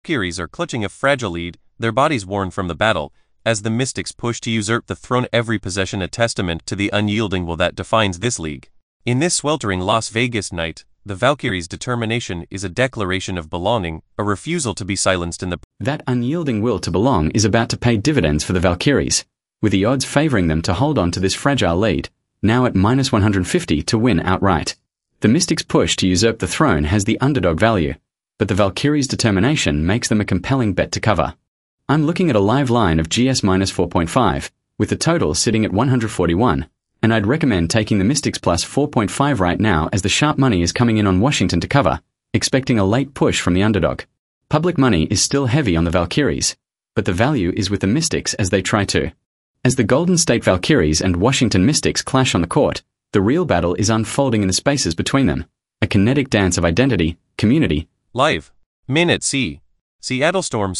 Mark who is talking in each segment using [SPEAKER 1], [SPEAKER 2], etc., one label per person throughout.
[SPEAKER 1] Valkyries are clutching a fragile lead, their bodies worn from the battle, as the Mystics push to usurp the throne, every possession a testament to the unyielding will that defines this league. In this sweltering Las Vegas night, the Valkyries' determination is a declaration of belonging, a refusal to be silenced in the...
[SPEAKER 2] That unyielding will to belong is about to pay dividends for the Valkyries, with the odds favoring them to hold on to this fragile lead, now at -150 to win outright. The Mystics' push to usurp the throne has the underdog value, but the Valkyries' determination makes them a compelling bet to cover. I'm looking at a live line of GS -4.5, with the total sitting at 141, and I'd recommend taking the Mystics plus 4.5 right now as the sharp money is coming in on Washington to cover, expecting a late push from the underdog. Public money is still heavy on the Valkyries, but the value is with the Mystics as they try to. As the Golden State Valkyries and Washington Mystics clash on the court, the real battle is unfolding in the spaces between them, a kinetic dance of identity, community.
[SPEAKER 1] Live. Min at C. Seattle Storm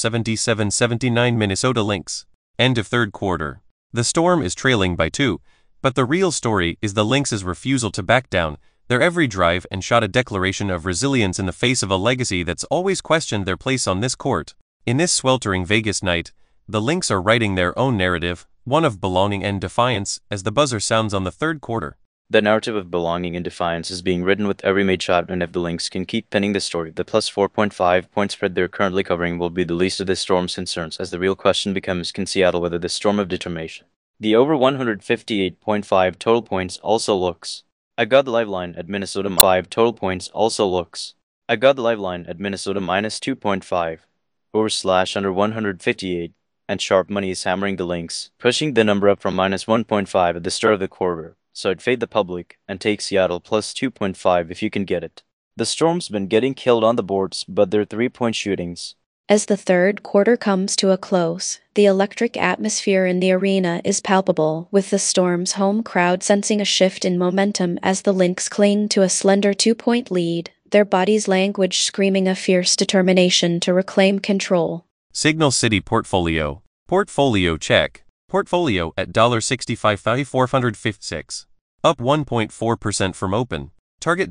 [SPEAKER 1] 77-79 Minnesota Lynx. End of third quarter. The Storm is trailing by 2, but the real story is the Lynx's refusal to back down, their every drive and shot a declaration of resilience in the face of a legacy that's always questioned their place on this court. In this sweltering Vegas night, the Lynx are writing their own narrative, one of belonging and defiance, as the buzzer sounds on the third quarter.
[SPEAKER 3] The narrative of belonging and defiance is being written with every made shot, and if the Lynx can keep pinning the story, the plus 4.5 point spread they're currently covering will be the least of this Storm's concerns, as the real question becomes, can Seattle weather this storm of determination? The over 158.5 total points also looks. I got the live line at Minnesota 5 total points also looks. I got the live line at Minnesota -2.5. Over/under 158, and sharp money is hammering the Lynx, pushing the number up from -1.5 at the start of the quarter. So I'd fade the public and take Seattle plus 2.5 if you can get it. The Storm's been getting killed on the boards, but their 3-point shootings.
[SPEAKER 4] As the third quarter comes to a close, the electric atmosphere in the arena is palpable, with the Storm's home crowd sensing a shift in momentum as the Lynx cling to a slender 2-point lead, their bodies language screaming a fierce determination to reclaim control.
[SPEAKER 1] Signal City Portfolio. Portfolio check. Portfolio at $65,456. Up 1.4% from open. Target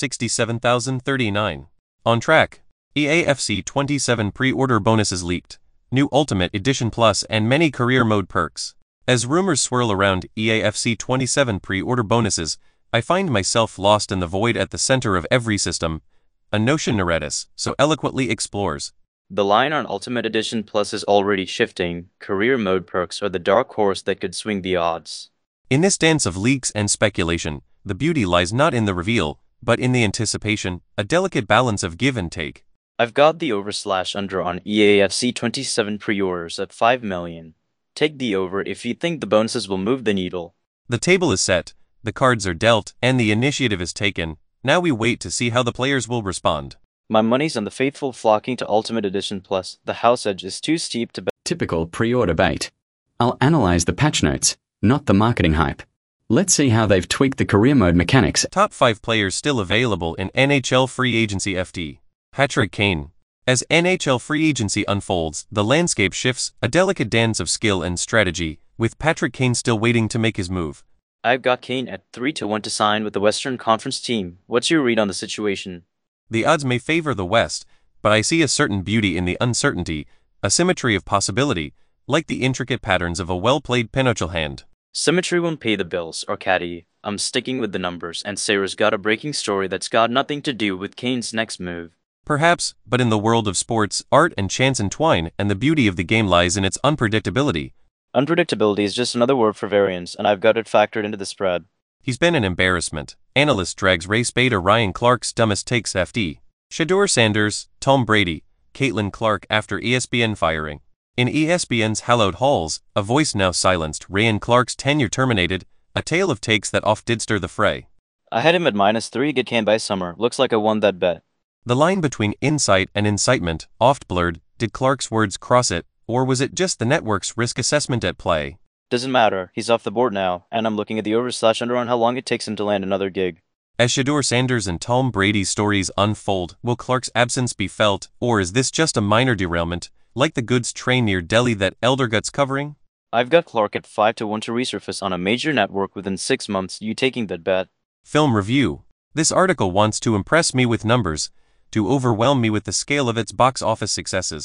[SPEAKER 1] $67,039. On track. EAFC 27 pre-order bonuses leaked. New Ultimate Edition Plus and many career mode perks. As rumors swirl around EAFC 27 pre-order bonuses, I find myself lost in the void at the center of every system. A notion Neretis so eloquently explores.
[SPEAKER 3] The line on Ultimate Edition Plus is already shifting. Career mode perks are the dark horse that could swing the odds.
[SPEAKER 1] In this dance of leaks and speculation, the beauty lies not in the reveal, but in the anticipation, a delicate balance of give and take.
[SPEAKER 3] I've got the over/under on EAFC 27 pre-orders at 5 million. Take the over if you think the bonuses will move the needle.
[SPEAKER 1] The table is set, the cards are dealt, and the initiative is taken. Now we wait to see how the players will respond.
[SPEAKER 3] My money's on the faithful flocking to Ultimate Edition Plus. The house edge is too steep to bet.
[SPEAKER 2] Typical pre-order bait. I'll analyze the patch notes, not the marketing hype. Let's see how they've tweaked the career mode mechanics.
[SPEAKER 1] Top 5 players still available in NHL Free Agency FT. Patrick Kane. As NHL Free Agency unfolds, the landscape shifts, a delicate dance of skill and strategy, with Patrick Kane still waiting to make his move.
[SPEAKER 3] I've got Kane at 3-1 to sign with the Western Conference team. What's your read on the situation?
[SPEAKER 1] The odds may favor the West, but I see a certain beauty in the uncertainty, a symmetry of possibility, like the intricate patterns of a well-played pinochle hand.
[SPEAKER 3] Symmetry won't pay the bills, Arcady. I'm sticking with the numbers, and Sarah's got a breaking story that's got nothing to do with Kane's next move.
[SPEAKER 1] Perhaps, but in the world of sports, art and chance entwine, and the beauty of the game lies in its unpredictability.
[SPEAKER 3] Unpredictability is just another word for variance, and I've got it factored into the spread.
[SPEAKER 1] He's been an embarrassment. Analyst drags Ray Spade or Ryan Clark's dumbest takes FD. Shedeur Sanders, Tom Brady, Caitlin Clark after ESPN firing. In ESPN's hallowed halls, a voice now silenced, Ryan Clark's tenure terminated, a tale of takes that oft did stir the fray.
[SPEAKER 3] I had him at -3 get canned by summer. Looks like I won that bet.
[SPEAKER 1] The line between insight and incitement, oft blurred, did Clark's words cross it, or was it just the network's risk assessment at play?
[SPEAKER 3] Doesn't matter, he's off the board now, and I'm looking at the over/under on how long it takes him to land another gig.
[SPEAKER 1] As Shedeur Sanders and Tom Brady's stories unfold, will Clark's absence be felt, or is this just a minor derailment, like the goods train near Delhi that Eldergut's covering?
[SPEAKER 3] I've got Clark at 5-1 to resurface on a major network within 6 months. You taking that bet?
[SPEAKER 1] Film review. This article wants to impress me with numbers, to overwhelm me with the scale of its box office successes.